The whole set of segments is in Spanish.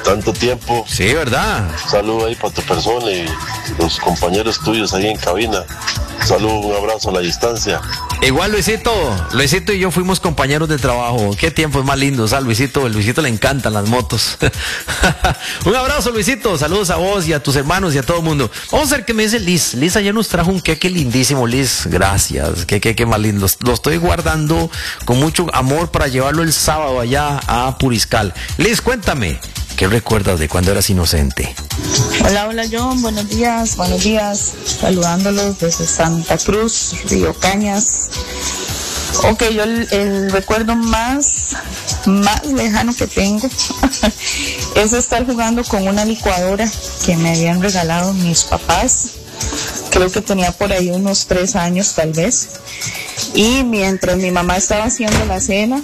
tanto tiempo. Sí, ¿verdad? Saludo ahí para tu persona y los compañeros tuyos ahí en cabina. Saludo, un abrazo a la distancia. Igual Luisito y yo fuimos compañeros de trabajo. Qué tiempos más lindos, ¿ah? Luisito le encantan las motos. Un abrazo, Luisito, saludos a vos y a tus hermanos y a todo el mundo. Vamos a ver qué me dice Liz. Liz ayer nos trajo un queque lindísimo, Liz, gracias, qué más lindo. Lo estoy guardando con mucho amor para llevarlo el sábado allá a Puriscal. Liz, cuéntame, ¿qué recuerdas de cuando eras inocente? Hola John, buenos días, saludándolos desde Santa Cruz, Río Cañas. Ok, yo el recuerdo más lejano que tengo es estar jugando con una licuadora que me habían regalado mis papás. Creo que tenía por ahí unos 3 años tal vez. Y mientras mi mamá estaba haciendo la cena,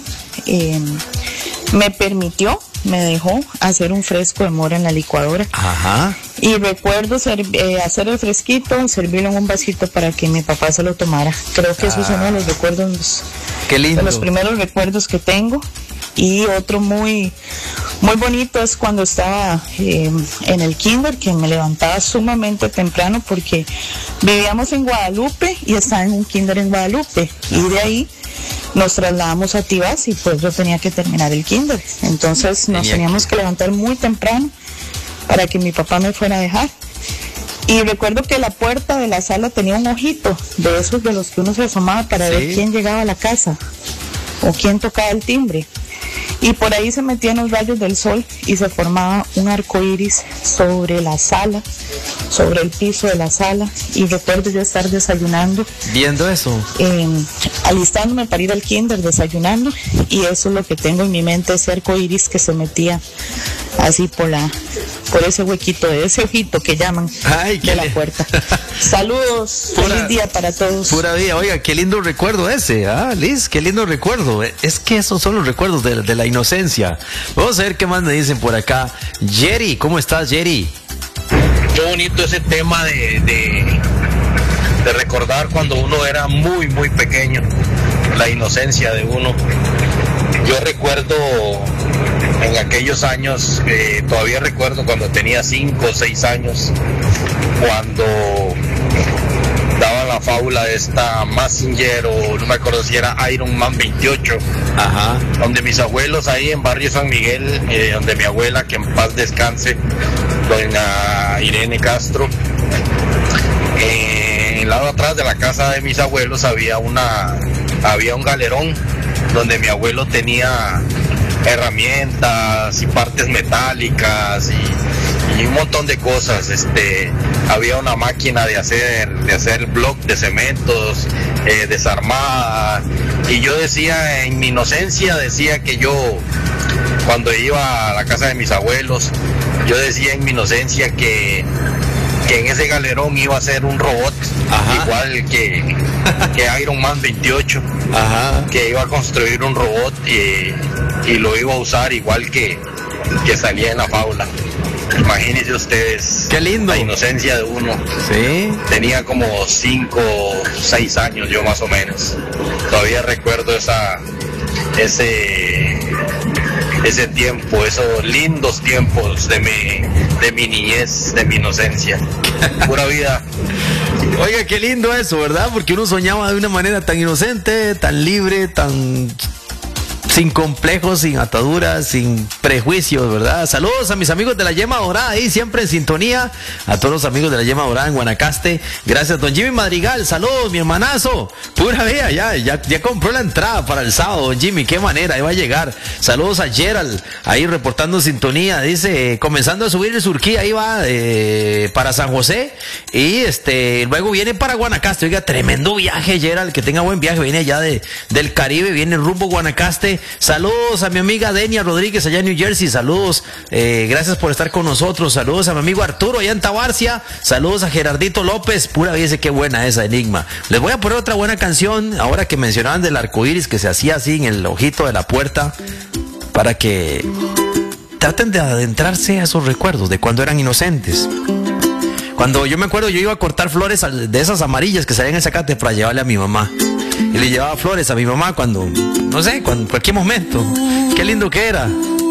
me dejó hacer un fresco de mora en la licuadora. Ajá. Y recuerdo hacer el fresquito, servirlo en un vasito para que mi papá se lo tomara. Creo que eso es uno de los recuerdos, qué lindo, de los primeros recuerdos que tengo. Y otro muy bonito es cuando estaba en el kinder, que me levantaba sumamente temprano porque vivíamos en Guadalupe y estaba en un kinder en Guadalupe. Y de ahí nos trasladamos a Tibás y pues yo tenía que terminar el kinder. Entonces nos teníamos que levantar muy temprano para que mi papá me fuera a dejar. Y recuerdo que la puerta de la sala tenía un ojito de esos de los que uno se asomaba para ver quién llegaba a la casa o quién tocaba el timbre. Y por ahí se metían los rayos del sol y se formaba un arco iris sobre la sala, sobre el piso de la sala. Y recuerdo yo estar desayunando. Viendo eso. Alistándome para ir al kinder, desayunando. Y eso es lo que tengo en mi mente, ese arco iris que se metía así por ese huequito, de ese ojito que llaman. Ay, de la puerta. Saludos, feliz día para todos. Pura vida, oiga, qué lindo recuerdo ese, Liz, qué lindo recuerdo. Es que esos son los recuerdos de la inocencia. Vamos a ver qué más me dicen por acá. Jerry, ¿cómo estás, Jerry? Qué bonito ese tema de recordar cuando uno era muy, muy pequeño, la inocencia de uno. Yo recuerdo en aquellos años, todavía recuerdo cuando tenía 5 o 6 años, cuando daban la fábula de esta Mazinger, o no me acuerdo si era Iron Man 28, ajá, donde mis abuelos ahí en Barrio San Miguel, donde mi abuela, que en paz descanse, doña Irene Castro, en el lado atrás de la casa de mis abuelos había un galerón donde mi abuelo tenía herramientas y partes metálicas y un montón de cosas. Había una máquina de hacer bloc de cementos, desarmada, y yo decía, en mi inocencia, decía que yo, cuando iba a la casa de mis abuelos, yo decía en mi inocencia que en ese galerón iba a ser un robot, ajá, igual que Iron Man 28, ajá, que iba a construir un robot y lo iba a usar igual que salía en la fábula. Imagínense ustedes, qué lindo, la inocencia de uno. Sí. Tenía como 5 o 6 años yo más o menos. Todavía recuerdo ese tiempo, esos lindos tiempos de mi niñez, de mi inocencia. Pura vida. Oiga, qué lindo eso, ¿verdad? Porque uno soñaba de una manera tan inocente, tan libre, tan sin complejos, sin ataduras, sin prejuicios, ¿verdad? Saludos a mis amigos de la Yema Dorada, ahí siempre en sintonía. A todos los amigos de la Yema Dorada en Guanacaste. Gracias, don Jimmy Madrigal. Saludos, mi hermanazo. Pura vida, ya compró la entrada para el sábado, don Jimmy. Qué manera, ahí va a llegar. Saludos a Gerald, ahí reportando sintonía. Dice, comenzando a subir el Surquí, ahí va para San José. Y luego viene para Guanacaste. Oiga, tremendo viaje, Gerald. Que tenga buen viaje. Viene allá del Caribe, viene rumbo Guanacaste. Saludos a mi amiga Denia Rodríguez allá en New Jersey. Saludos, gracias por estar con nosotros. Saludos a mi amigo Arturo allá en Tabarcia. Saludos a Gerardito López. Pura vida, qué buena esa Enigma. Les voy a poner otra buena canción ahora que mencionaban del arco iris que se hacía así en el ojito de la puerta, para que traten de adentrarse a esos recuerdos de cuando eran inocentes. Cuando yo me acuerdo, yo iba a cortar flores de esas amarillas que salían en el zacate para llevarle a mi mamá. Y le llevaba flores a mi mamá cuando, no sé, en cualquier momento. Qué lindo que era.